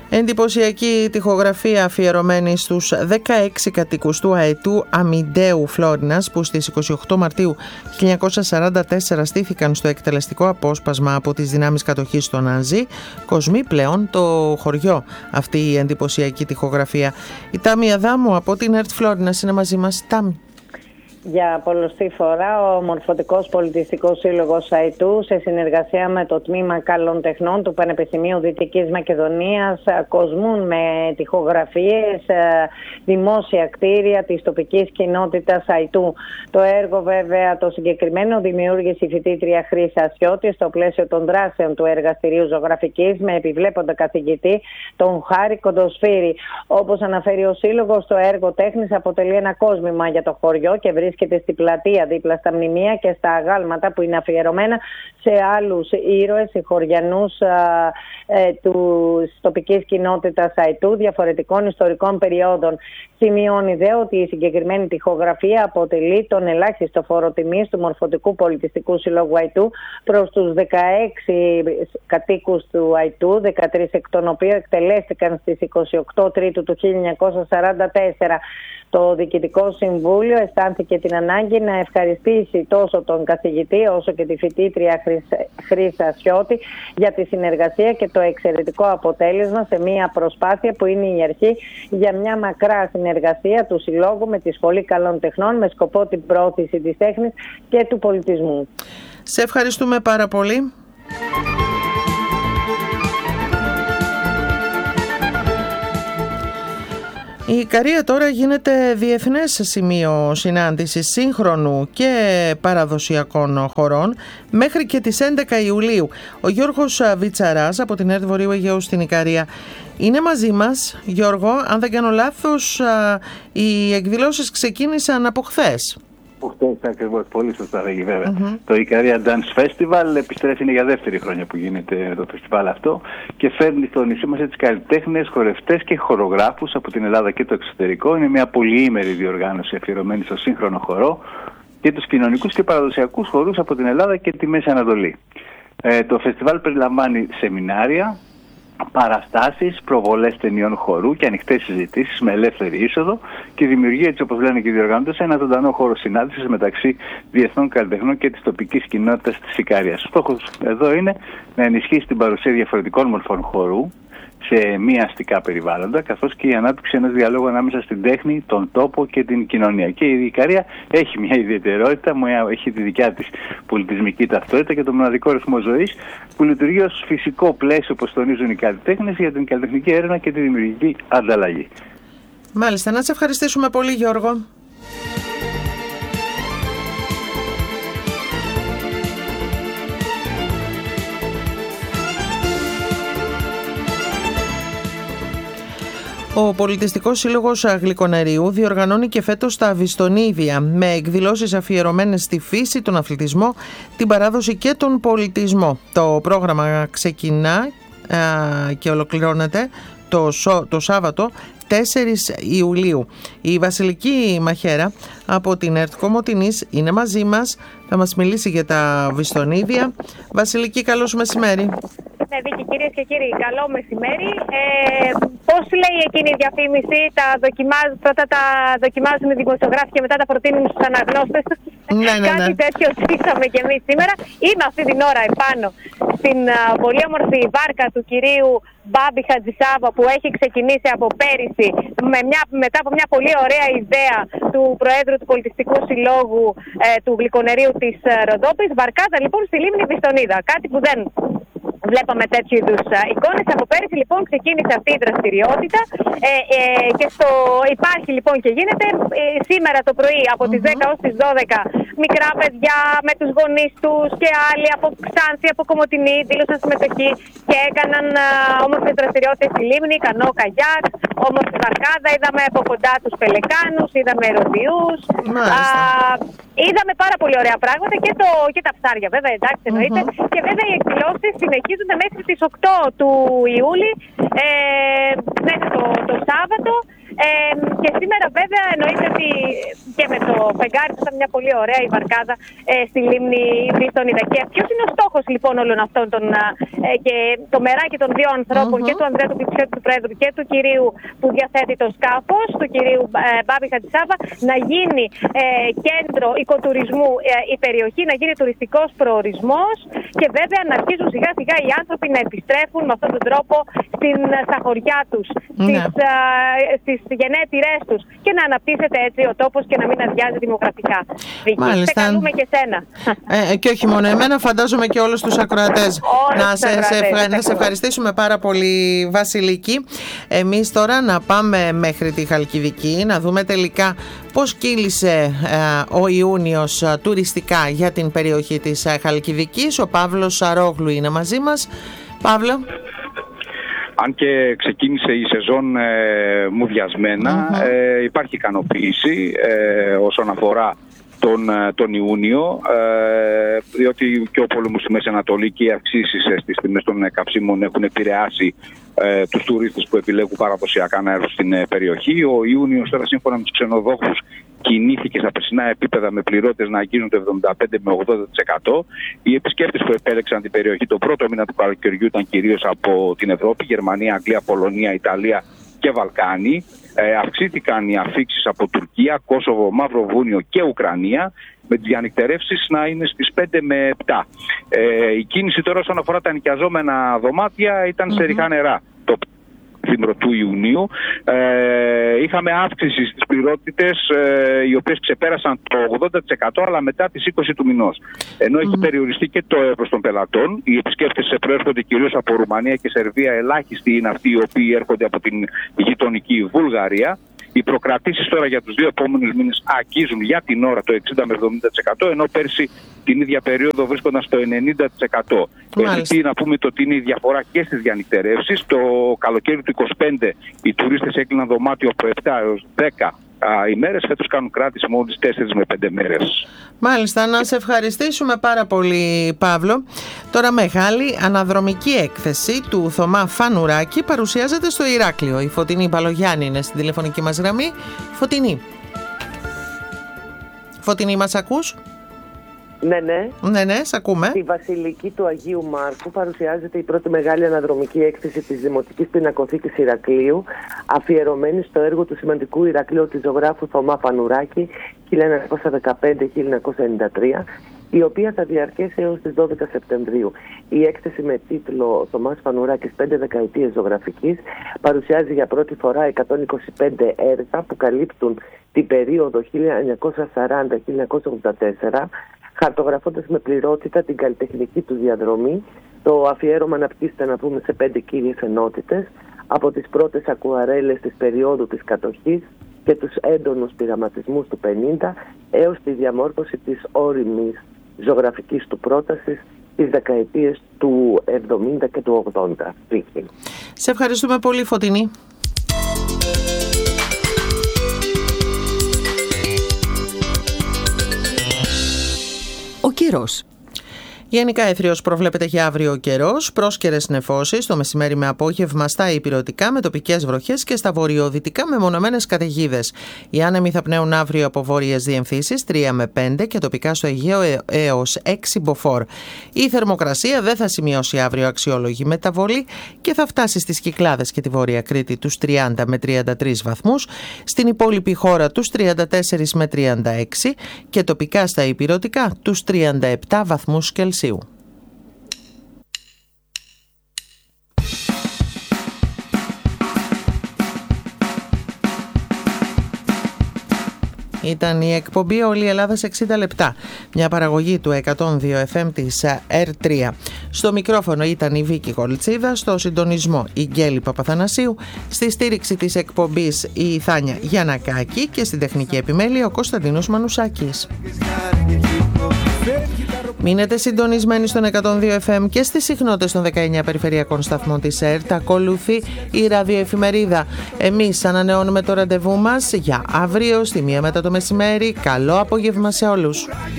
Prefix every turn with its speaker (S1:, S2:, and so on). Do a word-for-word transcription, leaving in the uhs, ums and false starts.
S1: Εντυπωσιακή τοιχογραφία αφιερωμένη στους δεκαέξι κατοίκους του αετού Αμιντέου Φλόρινας, που στις είκοσι οκτώ Μαρτίου χίλια εννιακόσια σαράντα τέσσερα στήθηκαν στο εκτελεστικό απόσπασμα από τις δυνάμεις κατοχής των Ναζί, κοσμεί πλέον το χωριό αυτή η εντυπωσιακή τοιχογραφία. Η Τάμι Αδάμου από την ΕΡΤ Φλόρινας είναι μαζί μας. Τάμι.
S2: Για πολλοστή φορά, ο Μορφωτικός Πολιτιστικός Σύλλογος Αετού, σε συνεργασία με το Τμήμα Καλών Τεχνών του Πανεπιστημίου Δυτικής Μακεδονίας, κοσμούν με τοιχογραφίες δημόσια κτίρια της τοπικής κοινότητας Αετού. Το έργο, βέβαια, το συγκεκριμένο, δημιούργησε η φοιτήτρια Χρύσα Ασιώτη στο πλαίσιο των δράσεων του Εργαστηρίου Ζωγραφικής με επιβλέποντα καθηγητή τον Χάρη Κοντοσφύρη. Όπως αναφέρει ο Σύλλογος, το έργο τέχνης αποτελεί ένα κόσμημα για το χωριό και βρίσκεται βρίσκεται στη πλατεία δίπλα στα μνημεία και στα αγάλματα που είναι αφιερωμένα σε άλλους ήρωες, χωριανούς ε, του τοπικής κοινότητας Αετού διαφορετικών ιστορικών περιόδων. Σημειώνει δε ότι η συγκεκριμένη τοιχογραφία αποτελεί τον ελάχιστο φόρο τιμής του Μορφωτικού Πολιτιστικού Συλλόγου Αετού προς τους δεκαέξι κατοίκους του Αετού, δεκατρείς εκ των οποίων εκτελέστηκαν στις είκοσι οκτώ Τρίτου του χίλια εννιακόσια σαράντα τέσσερα. Το Διοικητικό Συμβούλιο αισθάνθηκε την ανάγκη να ευχαριστήσει τόσο τον καθηγητή όσο και τη φοιτήτρια Χρύσα Ασιώτη για τη συνεργασία και το εξαιρετικό αποτέλεσμα σε μια προσπάθεια που είναι η αρχή για μια μακρά συνεργασία του Συλλόγου με τη Σχολή Καλών Τεχνών με σκοπό την πρόθεση της τέχνης και του πολιτισμού.
S1: Σε ευχαριστούμε πάρα πολύ. Η Ικαρία τώρα γίνεται διεθνές σημείο συνάντησης σύγχρονου και παραδοσιακών χωρών μέχρι και τις έντεκα Ιουλίου. Ο Γιώργος Βιτσαράς από την ΕΡΤ Βορείου Αιγαίου στην Ικαρία είναι μαζί μας. Γιώργο, αν δεν κάνω λάθος, οι εκδηλώσεις ξεκίνησαν από χθες.
S3: Χθες ακριβώς, πολύ σωστά λέγει βέβαια. Mm-hmm. Το Ικαρία Dance Festival επιστρέφει, είναι για δεύτερη χρονιά που γίνεται το φεστιβάλ αυτό και φέρνει στο νησί μας έτσι καλλιτέχνες, χορευτές και χορογράφους από την Ελλάδα και το εξωτερικό. Είναι μια πολυήμερη διοργάνωση αφιερωμένη στο σύγχρονο χορό και τους κοινωνικούς και παραδοσιακούς χορούς από την Ελλάδα και τη Μέση Ανατολή. Ε, το φεστιβάλ περιλαμβάνει σεμινάρια, παραστάσεις, προβολές ταινιών χορού και ανοιχτές συζητήσεις με ελεύθερη είσοδο και δημιουργεί, έτσι όπως λένε και οι διοργανώτες, ένα ζωντανό χώρο συνάντησης μεταξύ διεθνών καλλιτεχνών και της τοπικής κοινότητας της Ικαρίας. Ο στόχος εδώ είναι να ενισχύσει την παρουσία διαφορετικών μορφών χορού σε μη αστικά περιβάλλοντα, καθώς και η ανάπτυξη ενός διαλόγου ανάμεσα στην τέχνη, τον τόπο και την κοινωνία. Και η Ικαρία έχει μια ιδιαιτερότητα, έχει τη δικιά της πολιτισμική ταυτότητα και το μοναδικό ρυθμό ζωής που λειτουργεί ως φυσικό πλαίσιο, όπως τονίζουν οι καλλιτέχνες, για την καλλιτεχνική έρευνα και τη δημιουργική ανταλλαγή.
S1: Μάλιστα, να σε ευχαριστήσουμε πολύ, Γιώργο. Ο Πολιτιστικός Σύλλογος Γλυκονερίου διοργανώνει και φέτος τα Βιστονίδια με εκδηλώσεις αφιερωμένες στη φύση, τον αθλητισμό, την παράδοση και τον πολιτισμό. Το πρόγραμμα ξεκινά α, και ολοκληρώνεται το, το Σάββατο τέσσερις Ιουλίου. Η Βασιλική Μαχέρα από την ΕΡΤ Κομοτηνής είναι μαζί μας. Θα μας μιλήσει για τα Βιστονίδια. Βασιλική, καλώς μεσημέρι.
S4: Ναι, Βίκη, κυρίες και κύριοι, καλό μεσημέρι. Ε, πώς λέει εκείνη η διαφήμιση, τα δοκιμάζουν, πρώτα τα δοκιμάζουν οι δημοσιογράφοι και μετά τα προτείνουν στους αναγνώστες.
S1: Ναι, ναι, ναι.
S4: Κάτι τέτοιο ζήσαμε και εμείς σήμερα. Είμαι αυτή την ώρα επάνω στην α, πολύ όμορφη βάρκα του κυρίου Μπάμπη Χατζησάβα, που έχει ξεκινήσει από πέρυσι με μια, μετά από μια πολύ ωραία ιδέα του Προέδρου του Πολιτιστικού Συλλόγου ε, του Γλυκονερίου της ε, Ροδόπης. Βαρκάδα λοιπόν στη λίμνη Βιστονίδα. Κάτι που δεν βλέπαμε τέτοιου είδους εικόνες. Από πέρυσι λοιπόν ξεκίνησε αυτή η δραστηριότητα ε, ε, και στο, υπάρχει λοιπόν και γίνεται ε, σήμερα το πρωί από τις mm-hmm. δέκα ως τις δώδεκα μικρά παιδιά με τους γονείς τους και άλλοι από Ξάνθη, από Κομοτηνή δήλωσαν συμμετοχή και έκαναν α, όμορφες δραστηριότητες στη λίμνη, κανό, καγιάκ, όμορφη βαρκάδα, είδαμε από κοντά τους πελεκάνους, είδαμε ροδιούς, είδαμε πάρα πολύ ωραία πράγματα και, το, και τα ψάρια βέβαια, εντάξει εννοείται, mm-hmm. και βέβαια οι εκδηλώσεις συνεχίζονται μέχρι τις οκτώ του Ιούλη, ε, μέχρι το, το Σάββατο. Ε, και σήμερα βέβαια εννοείται ότι και με το φεγγάρι του ήταν μια πολύ ωραία η βαρκάδα ε, στη λίμνη Βίστων Ιδακία. Ποιος είναι ο στόχος λοιπόν όλων αυτών των, ε, και το μεράκι των δύο ανθρώπων, mm-hmm. και του Ανδρέα του Πιτσιώτη του Πρόεδρου και του κυρίου που διαθέτει το σκάφος, του κυρίου ε, Μπάμπη Χατζησάβα, να γίνει ε, κέντρο οικοτουρισμού ε, η περιοχή, να γίνει τουριστικός προορισμός και βέβαια να αρχίσουν σιγά σιγά οι άνθρωποι να επιστρέφουν με αυτόν τον τρόπο στην, στα χωριά τους, ναι. στις, α, στις γενέτειρές τους και να αναπτύσσεται έτσι ο τόπος και να μην αδειάζει δημογραφικά.
S1: Μάλιστα.
S4: Σε καλούμε και σένα.
S1: Ε, και όχι μόνο εμένα, φαντάζομαι και όλους τους ακροατές.
S4: να,
S1: σε, σε, σε, να σε ευχαριστήσουμε πάρα πολύ, Βασιλική. Εμείς τώρα να πάμε μέχρι τη Χαλκιδική, να δούμε τελικά πώς κύλησε ε, ο Ιούνιος ε, τουριστικά για την περιοχή της ε, Χαλκιδικής. Ο Παύλος Σαρόγλου είναι μαζί μας. Παύλο.
S5: Αν και ξεκίνησε η σεζόν ε, μουδιασμένα, mm-hmm. ε, υπάρχει ικανοποίηση ε, όσον αφορά τον, τον Ιούνιο, ε, διότι και ο πόλεμος στη Μέση Ανατολή και οι αυξήσεις στις τιμές των καυσίμων έχουν επηρεάσει ε, τους τουρίστες που επιλέγουν παραδοσιακά να έρθουν στην ε, περιοχή. Ο Ιούνιος τώρα, σύμφωνα με τους ξενοδόχους, κινήθηκε στα περσινά επίπεδα με πληρώτες να αγγίζουν το εβδομήντα πέντε με ογδόντα τοις εκατό. Οι επισκέπτες που επέλεξαν την περιοχή το πρώτο μήνα του καλοκαιριού ήταν κυρίως από την Ευρώπη, Γερμανία, Αγγλία, Πολωνία, Ιταλία και Βαλκάνη. Ε, αυξήθηκαν οι αφήξεις από Τουρκία, Κόσοβο, Μαυροβούνιο και Ουκρανία, με τις διανυκτερεύσεις να είναι στις πέντε με επτά. Ε, η κίνηση τώρα όσον αφορά τα νοικιαζόμενα δωμάτια ήταν mm-hmm. σε ριχά νερά το δίμηνο του Ιουνίου. Ε, είχαμε αύξηση στις πληρότητες, ε, οι οποίες ξεπέρασαν το ογδόντα τοις εκατό, αλλά μετά τις είκοσι του μηνός. Ενώ mm-hmm. έχει περιοριστεί και το εύρος των πελατών. Οι επισκέπτες προέρχονται κυρίως από Ρουμανία και Σερβία. Ελάχιστοι είναι αυτοί οι οποίοι έρχονται από την γειτονική Βουλγαρία. Οι προκρατήσεις τώρα για τους δύο επόμενους μήνες αγγίζουν για την ώρα το εξήντα με εβδομήντα τοις εκατό, ενώ πέρσι την ίδια περίοδο βρίσκονταν στο ενενήντα τοις εκατό. Έχει να πούμε το ότι είναι η διαφορά και στις διανυκτερεύσεις. Το καλοκαίρι του είκοσι πέντε οι τουρίστες έκλειναν δωμάτιο από επτά έως δέκα α, ημέρες. Φέτος κάνουν κράτηση μόλις τέσσερις με πέντε μέρες.
S1: Μάλιστα, να σε ευχαριστήσουμε πάρα πολύ, Παύλο. Τώρα μεγάλη αναδρομική έκθεση του Θωμά Φανουράκη παρουσιάζεται στο Ηράκλειο. Η Φωτεινή Παλογιάννη είναι στην τηλεφωνική μας γραμμή. Φωτεινή. Φωτεινή, μας ακούς?
S6: Ναι, ναι.
S1: Ναι, ναι, σ' ακούμε.
S6: Στη Βασιλική του Αγίου Μάρκου παρουσιάζεται η πρώτη μεγάλη αναδρομική έκθεση της Δημοτικής Πινακοθήκης Ηρακλείου, αφιερωμένη στο έργο του σημαντικού Ηρακλείου της ζωγράφου Θωμά Φανουράκη χίλια εννιακόσια δεκαπέντε με χίλια εννιακόσια ενενήντα τρία, η οποία θα διαρκέσει έως τις δώδεκα Σεπτεμβρίου. Η έκθεση με τίτλο «Θωμάς Φανουράκης πέντε δεκαετίες ζωγραφικής» παρουσιάζει για πρώτη φορά εκατόν είκοσι πέντε έργα που καλύπτουν την περίοδο χίλια εννιακόσια σαράντα με χίλια εννιακόσια ογδόντα τέσσερα, χαρτογραφώντας με πληρότητα την καλλιτεχνική του διαδρομή. Το αφιέρωμα αναπτύσσεται, να πούμε, σε πέντε κύριες ενότητες, από τις πρώτες ακουαρέλες της περίοδου της κατοχής και τους έντονους πειραματισμούς του πενήντα έως τη διαμόρφωση της όριμης ζωγραφικής του πρότασης τις δεκαετίες του εβδομήντα και του ογδόντα.
S1: Σε ευχαριστούμε πολύ, Φωτεινή. Ο καιρός. Γενικά αιθριος προβλέπεται για αύριο ο καιρός, πρόσκαιρες νεφώσεις το μεσημέρι με απόγευμα στα ηπειρωτικά με τοπικές βροχές και στα βορειοδυτικά με μονομένες καταιγίδες. Οι άνεμοι θα πνέουν αύριο από βόρειες διεμφύσεις τρία με πέντε και τοπικά στο Αιγαίο έως έξι μποφόρ. Η θερμοκρασία δεν θα σημειώσει αύριο αξιόλογη μεταβολή και θα φτάσει στις Κυκλάδες και τη Βόρεια Κρήτη τους τριάντα με τριάντα τρεις βαθμούς, στην υπόλοιπη χώρα τους τριάντα τέσσερα με τριάντα έξι και τοπικά στα ηπειρωτικά τους τριάντα επτά βαθμούς Κελσίου. Ήταν η εκπομπή «Όλη η Ελλάδα σε εξήντα λεπτά», μια παραγωγή του εκατόν δύο εφ εμ της ερ τρία. Στο μικρόφωνο ήταν η Βίκη Γολτσίδα, στο συντονισμό η Γκέλη Παπαθανασίου, στη στήριξη της εκπομπής η Θάνια Γιαννακάκη και στην τεχνική επιμέλεια ο Κωνσταντίνος Μανουσάκης. Μείνετε συντονισμένοι στον εκατόν δύο εφ εμ και στις συχνότητες των δεκαεννιά περιφερειακών σταθμών της ΕΡΤ. Ακολουθεί η ραδιοεφημερίδα. Εμείς ανανεώνουμε το ραντεβού μας για αύριο στη μία μετά το μεσημέρι. Καλό απόγευμα σε όλους.